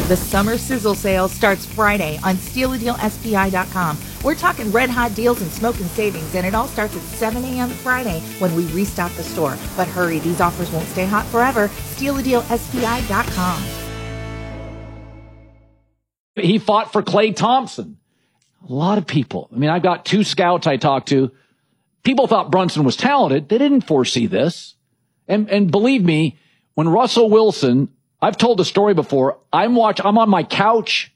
The summer sizzle sale starts Friday on StealADealSPI.com. We're talking red hot deals and smoking savings, and it all starts at 7 a.m. Friday when we restock the store. But hurry, these offers won't stay hot forever. StealADealSPI.com. He fought for Klay Thompson. A lot of people. I mean, I've got 2 scouts I talked to. People thought Brunson was talented. They didn't foresee this. And believe me, when Russell Wilson, I've told the story before, I'm on my couch.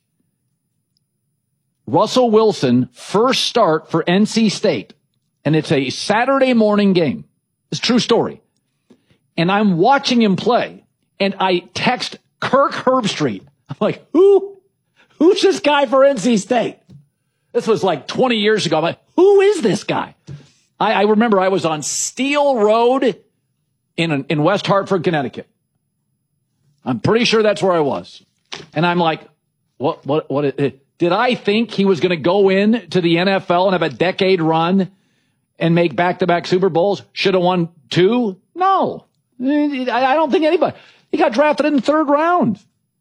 Russell Wilson, first start for NC State. And it's a Saturday morning game. It's a true story. And I'm watching him play. And I text Kirk Herbstreit. I'm like, who's this guy for NC State? This was like 20 years ago. I'm like, who is this guy? I remember I was on Steel Road in West Hartford, Connecticut. I'm pretty sure that's where I was. And I'm like, what, did I think he was going to go in to the NFL and have a decade run and make back-to-back Super Bowls? Should have won 2? No. I don't think anybody. He got drafted in the 3rd round.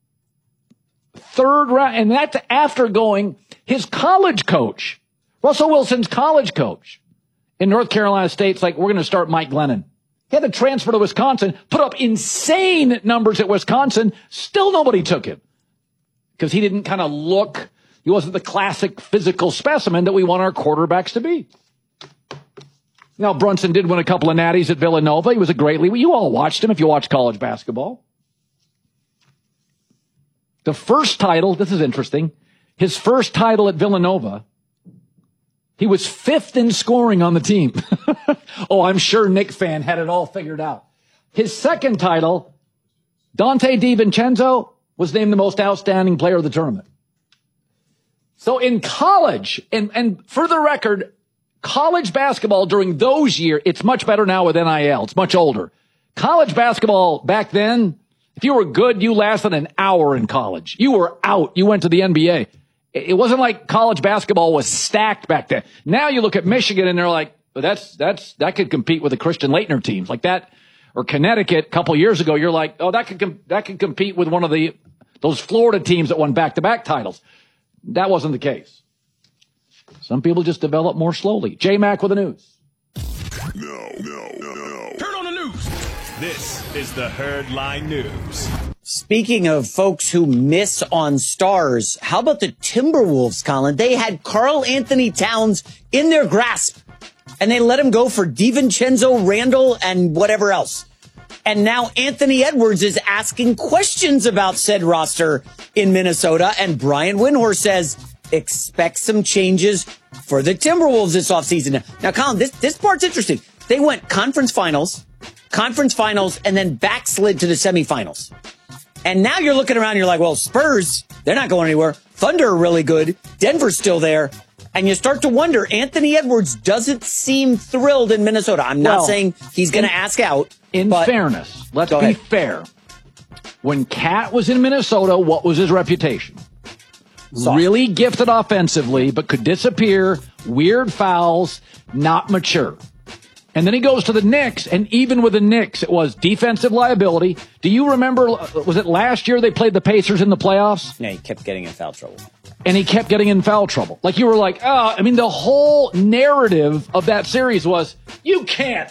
3rd round. And that's after going, his college coach, Russell Wilson's college coach in North Carolina State's like, we're going to start Mike Glennon. He had to transfer to Wisconsin, put up insane numbers at Wisconsin. Still nobody took him because he didn't kind of look. He wasn't the classic physical specimen that we want our quarterbacks to be. Now, Brunson did win a couple of natties at Villanova. He was a great leader. You all watched him if you watch college basketball. The first title, this is interesting, his first title at Villanova, he was 5th in scoring on the team. Oh, I'm sure Nick Fan had it all figured out. His second title, Dante DiVincenzo, was named the most outstanding player of the tournament. So in college, and for the record, college basketball during those years, it's much better now with NIL. It's much older. College basketball back then, if you were good, you lasted an hour in college. You were out. You went to the NBA. It wasn't like college basketball was stacked back then. Now you look at Michigan and they're like, that could compete with the Christian Laettner teams like that, or Connecticut a couple years ago. You're like, oh, that could compete with one of those Florida teams that won back-to-back titles. That wasn't the case. Some people just develop more slowly. J-Mac with the news. No. Turn on the news. This is the Herdline News. Speaking of folks who miss on stars, how about the Timberwolves, Colin? They had Karl Anthony Towns in their grasp, and they let him go for DiVincenzo, Randall, and whatever else. And now Anthony Edwards is asking questions about said roster in Minnesota, and Brian Windhorst says, expect some changes for the Timberwolves this offseason. Now, Colin, this part's interesting. They went conference finals, and then backslid to the semifinals. And now you're looking around, you're like, well, Spurs, they're not going anywhere. Thunder are really good. Denver's still there. And you start to wonder, Anthony Edwards doesn't seem thrilled in Minnesota. I'm not saying he's going to ask out. In fairness, let's be fair. When Cat was in Minnesota, what was his reputation? Soft. Really gifted offensively, but could disappear, weird fouls, not mature. And then he goes to the Knicks, and even with the Knicks, it was defensive liability. Do you remember, was it last year they played the Pacers in the playoffs? Yeah, he kept getting in foul trouble. And he kept getting in foul trouble. Like, you were like, the whole narrative of that series was, you can't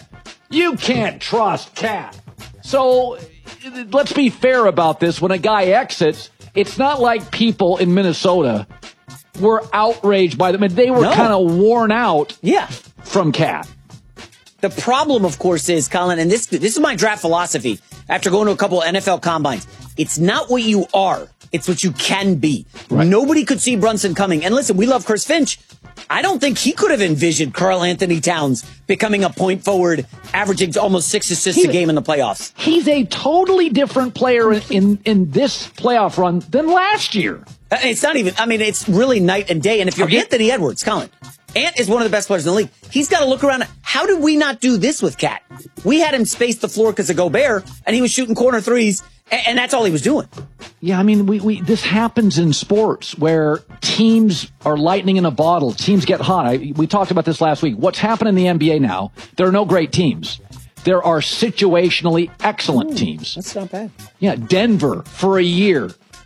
trust Cat. So let's be fair about this. When a guy exits, it's not like people in Minnesota were outraged by them. They were kind of worn out from Cat. The problem, of course, is, Colin, and this is my draft philosophy after going to a couple NFL combines. It's not what you are. It's what you can be. Right. Nobody could see Brunson coming. And listen, we love Chris Finch. I don't think he could have envisioned Karl Anthony Towns becoming a point forward, averaging almost 6 assists a game in the playoffs. He's a totally different player in this playoff run than last year. It's not even, it's really night and day. And if you're Anthony Edwards, Colin, Ant is one of the best players in the league. He's got to look around. How did we not do this with Cat? We had him space the floor because of Gobert, and he was shooting corner threes, and that's all he was doing. Yeah, we this happens in sports where teams are lightning in a bottle. Teams get hot. We talked about this last week. What's happened in the NBA now, there are no great teams. There are situationally excellent teams. That's not bad. Yeah, Denver, for a year,